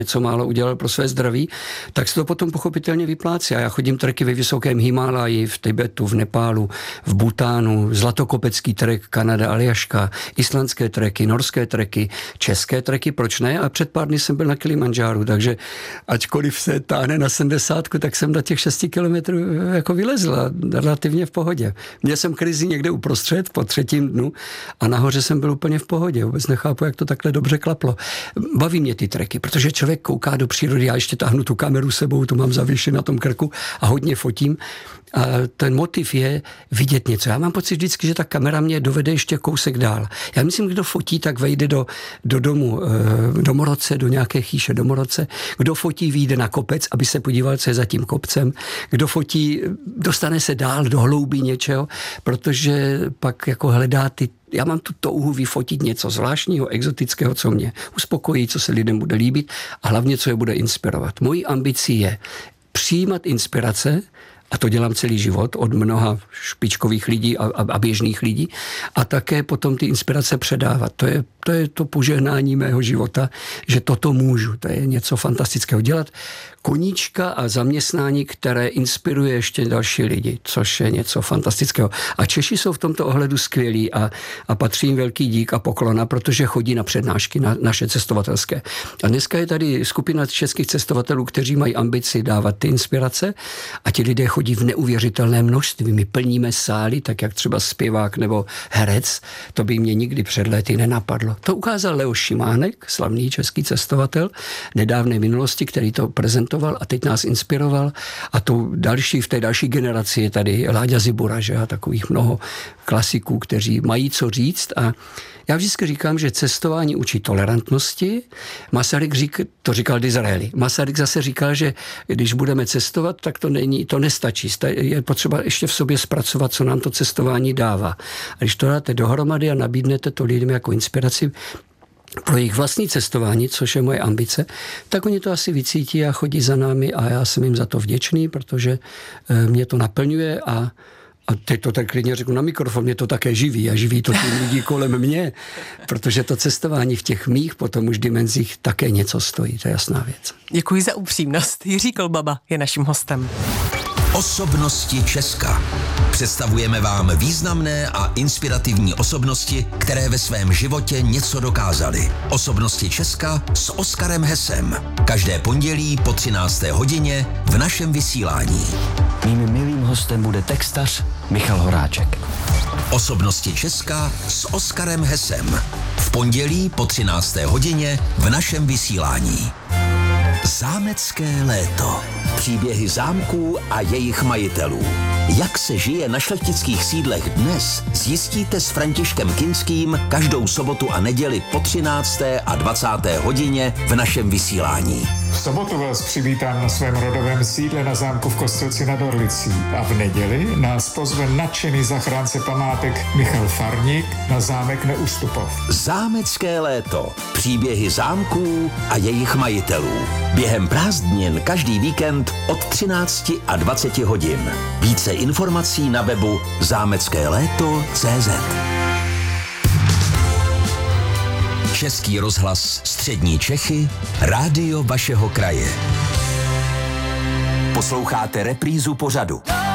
něco málo udělal pro své zdraví, tak se to potom pochopitelně vyplácí. A já chodím treky ve vysokém Himálaji, v Tibetu, v Nepálu, v Bhutánu, zlatokopecký trek, Kanada, Aljaška, islandské treky, norské treky, české treky, proč ne? A před pár dny jsem byl na Kilimanjáru, takže ačkoliv se táhne na 70, tak jsem na těch 6 kilometrů jako vylezl relativně v pohodě. Měl jsem krizi někde uprostřed po 3. dnu a nahoře jsem byl úplně v pohodě. Vůbec nechápu, jak to takhle dobře klaplo. Baví mě ty treky, protože člověk kouká do přírody, já ještě táhnu tu kameru sebou, tu mám zavěšen na tom krku a hodně fotím. A ten motiv je vidět něco. Já mám pocit vždycky, že ta kamera mě dovede ještě kousek dál. Já myslím, kdo fotí, tak vejde do domu domorodce, do nějaké chýše domorodce. Kdo fotí, vyjde na kopec, aby se podíval, co je za tím kopcem. Kdo fotí, dostane se dál do hloubí něčeho, protože pak jako hledá já mám tu touhu vyfotit něco zvláštního, exotického, co mě uspokojí, co se lidem bude líbit a hlavně, co je bude inspirovat. Mojí ambicí je přijímat inspirace, a to dělám celý život od mnoha špičkových lidí a běžných lidí, a také potom ty inspirace předávat. To je to požehnání mého života, že toto můžu. To je něco fantastického. Dělat koníčka a zaměstnání, které inspiruje ještě další lidi, což je něco fantastického. A Češi jsou v tomto ohledu skvělí a patří jim velký dík a poklona, protože chodí na přednášky naše cestovatelské. A dneska je tady skupina českých cestovatelů, kteří mají ambici dávat ty inspirace a ti lidé chodí v neuvěřitelné množství. My plníme sály, tak jak třeba zpěvák nebo herec, to by mě nikdy před lety nenapadlo. To ukázal Leoš Šimánek, slavný český cestovatel nedávné minulosti, který to prezentoval a teď nás inspiroval. A v té další generaci je tady Láďa Zibura, že? A takových mnoho klasiků, kteří mají co říct. A já vždycky říkám, že cestování učí tolerantnosti. Masaryk to říkal Disraeli. Masaryk zase říkal, že když budeme cestovat, tak to nestačí. Je potřeba ještě v sobě zpracovat, co nám to cestování dává. A když to dáte dohromady a nabídnete to lidem jako inspiraci pro jejich vlastní cestování, což je moje ambice, tak oni to asi vycítí a chodí za námi a já jsem jim za to vděčný, protože mě to naplňuje a teď to tak klidně řeknu na mikrofon, mě to také živí a živí to ty lidi kolem mě, protože to cestování v těch mých potom už dimenzích také něco stojí, to je jasná věc. Děkuji za upřímnost. Jiří Kolbaba je naším hostem. Osobnosti Česka. Představujeme vám významné a inspirativní osobnosti, které ve svém životě něco dokázaly. Osobnosti Česka s Oskarem Hesem. Každé pondělí po 13. hodině v našem vysílání. Mým milým hostem bude textař Michal Horáček. Osobnosti Česka s Oskarem Hesem. V pondělí po 13. hodině v našem vysílání. Zámecké léto. Příběhy zámků a jejich majitelů. Jak se žije na šlechtických sídlech dnes, zjistíte s Františkem Kinským každou sobotu a neděli po 13. a 20. hodině v našem vysílání. V sobotu vás přivítám na svém rodovém sídle na zámku v Kostelci nad Orlicí a v neděli nás pozve nadšený zachránce památek Michal Farník na zámek Neustupov. Zámecké léto. Příběhy zámků a jejich majitelů. Během prázdnin každý víkend od 13 a 20 hodin. Více informací na webu zámeckéléto.cz. Český rozhlas Střední Čechy, rádio vašeho kraje. Posloucháte reprízu pořadu.